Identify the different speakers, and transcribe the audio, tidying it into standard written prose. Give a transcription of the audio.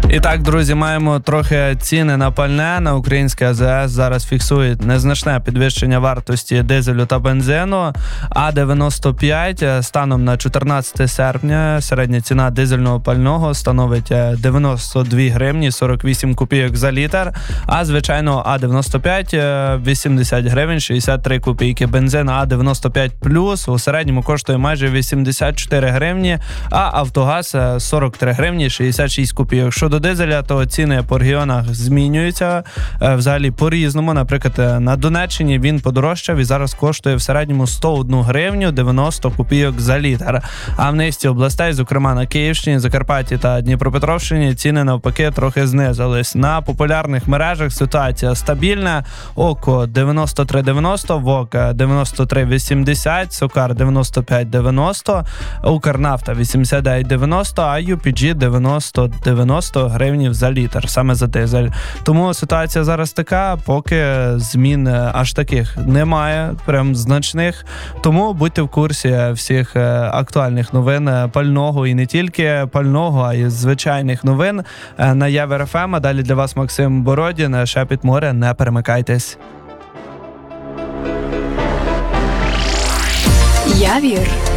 Speaker 1: І так, друзі, маємо трохи ціни на пальне. На українське АЗС зараз фіксують незначне підвищення вартості дизелю та бензину. А95 станом на 14 серпня середня ціна дизельного пального становить 92 гривні 48 копійок за літр, а звичайно А95 80 гривень 63 копійки. Бензин А95 плюс у середньому коштує майже 84 гривні, а Автогаз 43 гривні 66 копійок. Щодо дизеля, то ціни по регіонах змінюються взагалі по-різному. Наприклад, на Донеччині він подорожчав і зараз коштує в середньому 101 гривню 90 копійок за літр. А в низці областей, зокрема на Київщині, Закарпатті та Дніпропетровщині, ціни навпаки трохи знизились. На популярних мережах ситуація стабільна. ОКО 93,90, ВОК 93,80, Сокар 95,90, Укрнафта 89,90, а UPG 90 гривнів за літр, саме за дизель. Тому ситуація зараз така, поки змін аж таких немає, прям значних. Тому будьте в курсі всіх актуальних новин пального і не тільки пального, а й звичайних новин на Явір ФМ. А далі для вас Максим Бородін, Шепіт моря, не перемикайтесь.
Speaker 2: Явір.